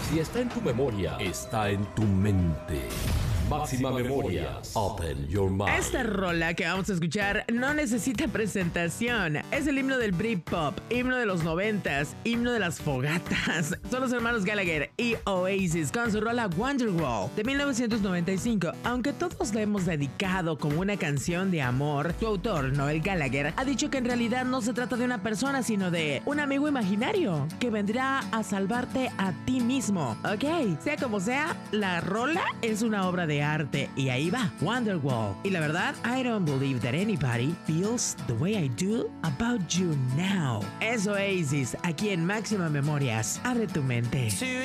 Si está en tu memoria, está en tu mente. Máxima Memorias. Open your mind. Esta rola que vamos a escuchar no necesita presentación. Es el himno del Britpop, himno de los 90s, himno de las fogatas. Son los hermanos Gallagher y Oasis con su rola Wonderwall de 1995. Aunque todos la hemos dedicado como una canción de amor, su autor, Noel Gallagher, ha dicho que en realidad no se trata de una persona, sino de un amigo imaginario que vendrá a salvarte a ti mismo. Ok, sea como sea, la rola es una obra de arte y ahí va, Wonderwall. Y la verdad, I don't believe that anybody feels the way I do about you now. Es Oasis, aquí en Máxima Memorias. Abre tu mente.